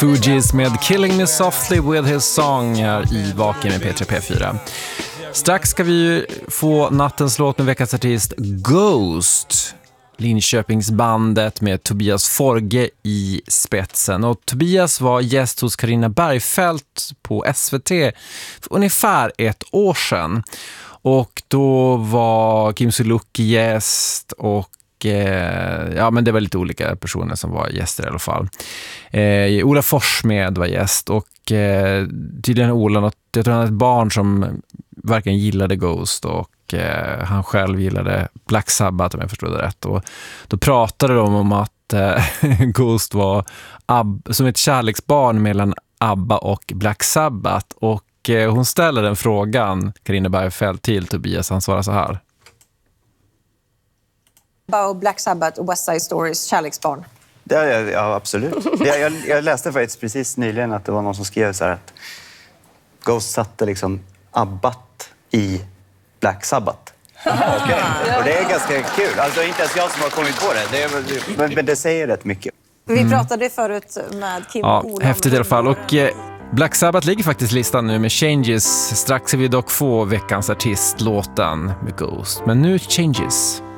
Fugees med Killing Me Softly with His Song här i Vaken med P3 P4. Strax ska vi ju få nattens låt med veckans artist Ghost, Linköpingsbandet med Tobias Forge i spetsen. Och Tobias var gäst hos Carina Bergfeldt på SVT för ungefär ett år sedan. Och då var Kim Sulocki gäst och ja, men det var lite olika personer som var gäster i alla fall. Ola Forssmed var gäst och tydligen Ola, jag tror han är ett barn som verkligen gillade Ghost och han själv gillade Black Sabbath om jag förstod det rätt. Och då pratade de om att Ghost var som ett kärleksbarn mellan ABBA och Black Sabbath och hon ställer den frågan, Carina Bergfeldt, till Tobias. Han svarar så här. Black Sabbath och West Side Stories kärleksbarn. Ja, absolut. Jag läste faktiskt precis nyligen att det var någon som skrev så här att Ghost satte liksom Abbat i Black Sabbath. Okay. Och det är ganska kul. Alltså inte ens jag som har kommit på det. Men det säger rätt mycket. Vi pratade förut med Kim och Ola. Häftigt i alla fall. Och Black Sabbath ligger faktiskt listan nu med Changes. Strax ska vi dock få veckans artist, låten med Ghost. Men nu Changes.